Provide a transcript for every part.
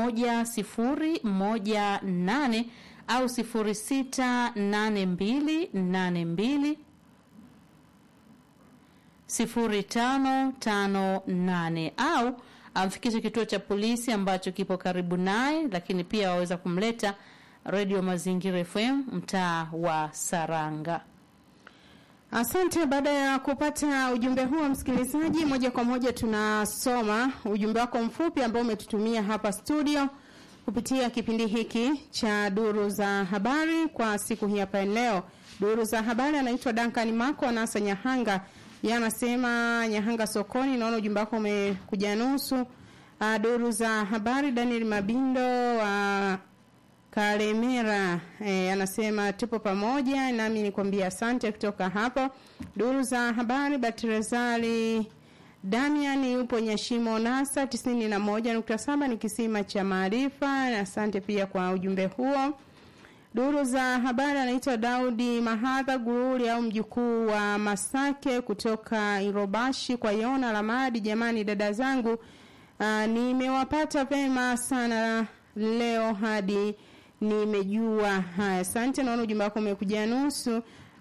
1018 au 068282 0558 au amfikishe kituo cha polisi ambacho kipo karibu naye, lakini pia waweza kumleta Radio Mazingira FM mtaa wa Saranga. Asante. Baada ya kupata ujumbe huo msikilizaji, moja kwa moja tunasoma ujumbe wako mfupi ambao umetutumia hapa studio kupitia kipindi hiki cha Duru za Habari kwa siku hii hapa leo. Duru za Habari anaitwa Duncan Mako Nasa Nyahanga. Yanasema Nyahanga sokoni, naona ujumbe wako umekuja nusu. Duru za Habari Daniel Mabindo wa Kalemera anasema tupo pamoja, nami nikwambia asante kutoka hapo. Duru za Habari Batrezali Damian yupo Nyashimo Nasa 91.7 ni kisima cha maarifa. Asante pia kwa ujumbe huo. Duru za Habari anaitwa Daudi Mahadha Guruli au mjukuu wa Masake kutoka Irobashi kwa Yona Lamadi. Jamani dada zangu, nimewapata vema sana leo hadi nimejua. Asante, naona ujumbe wako umekuja nusu.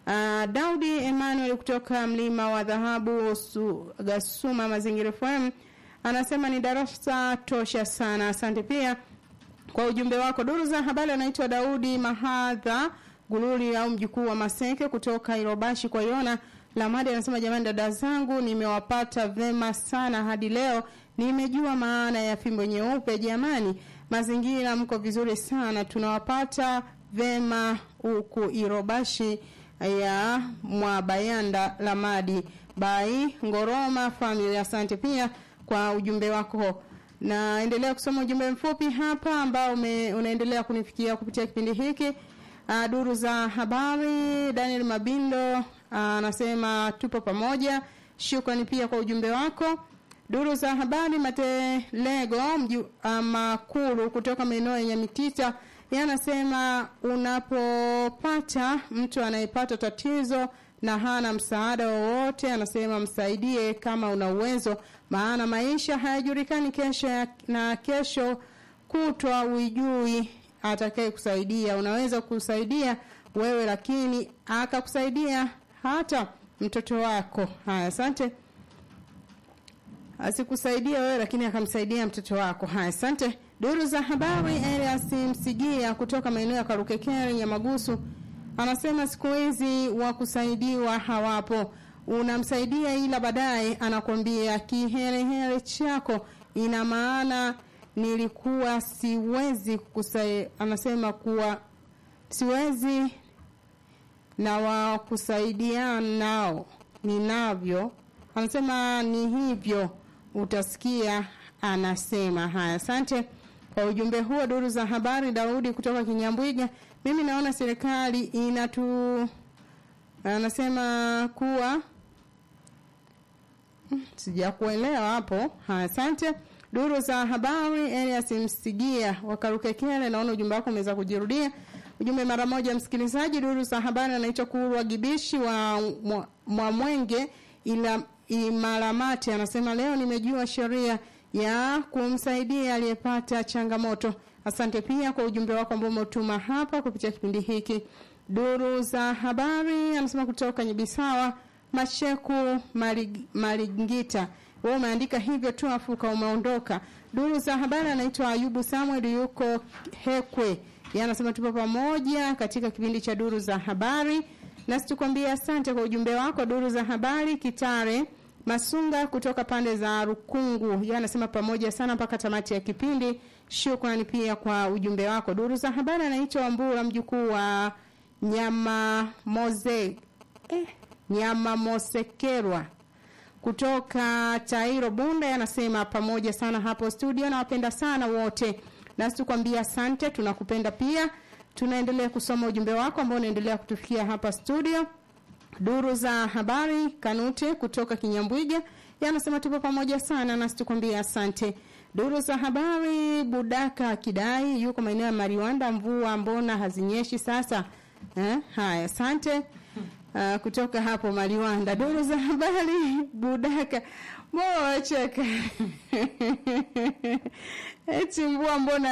Daudi Emmanuel kutoka Mlima wa Dhahabu Gasuma Mazingira FM anasema ni darasa tosha sana. Asante pia kwa ujumbe wako. Duru za Habari anaitwa Daudi Mahadha Gululi au mjukuu wa Maseke kutoka Irobashi kwa Yona Lamadi anasema jamani dada zangu, nimewapata vema sana hadi leo nimejua maana ya fimbo nyeupe. Jamani mazingira mko vizuri sana, tunawapata vema huku Irobashi ya Mwabayanda Lamadi Bai Ngoroma family. Asante pia kwa ujumbe wako. Naendelea kusoma ujumbe mfupi hapa ambao unaendelea kunifikia kupitia kipindi hiki. Duru za Habari Daniel Mabindo anasema tupo pamoja. Shukrani pia kwa ujumbe wako. Duru za Habari Matelego Makuru kutoka maeneo ya Nyamitita yanasema unapopata mtu anayepata tatizo na hana msaada wowote, anasema msaidie kama una uwezo, maana maisha hayajulikani kesho na kesho kutwa uijui atakaye kusaidia. Unaweza kusaidia wewe lakini akakusaidia hata mtoto wako. Asante. Asikusaidia wewe lakini akamsaidia mtoto wako. Asante. Duru za Habari Elias Msigia kutoka maeneo ya Karukekere Nyamagusu anasema siku hizi wa kusaidiwa hawapo. Unamsaidia ila baadaye anakwambia kiherehere chako ina maana nilikuwa siwezi anasema kuwa siwezi na wa kusaidia nao ninavyo. Anasema ni hivyo utasikia anasema. Asante kwa ujumbe huo. Duru za Habari Daudi kutoka Kinyambwiga, mimi naona serikali anasema kuwa sijakuelewa hapo. Asante. Duru za Habari Elias Msigia Wakarukekele, naona ujumbe wako umeweza kujirudia. Ujumbe mara moja msikilizaji. Duru za Habari anaitwa Kurwa Gibishi wa Mwamwenge ila Imaramati anasema leo nimejua sheria ya kumsaidia aliyepata changamoto. Asante pia kwa ujumbe wako ambao umetuma hapa kupitia kipindi hiki. Duru za Habari anasema kutoka Nyibisawa Masheku Maringita, wewe umeandika hivyo tu afuka umeondoka. Duru za Habari anaitwa Ayubu Samuel yuko Hekwe, anasema tupo pamoja katika kipindi cha Duru za Habari. Nasi tukwambia asante kwa ujumbe wako. Duru za Habari Kitare Masunga kutoka pande za Rukungu, anasema pamoja sana mpaka tamati ya kipindi. Shukrani pia kwa ujumbe wako. Duru za Habari anaitwa Mbura mjukuu wa Nyama Mosekerwa kutoka Tairo Bunda, anasema pamoja sana hapo studio na wapenda sana wote. Nasi tukwambia asante, tunakupenda pia. Tunaendelea kusoma ujumbe wako ambao unaendelea kutufikia hapa studio. Duru za Habari Kanute kutoka Kinyambwiga, anasema tupo pamoja sana, nasi tukwambia asante. Duru za Habari Budaka Kidai yuko maeneo ya Mariwanda, mvua mbona hazinyeshi sasa? Haya, asante. Kutoka hapo Mariwanda. Duru za Habari Budaka moja cheka eti mvua mbona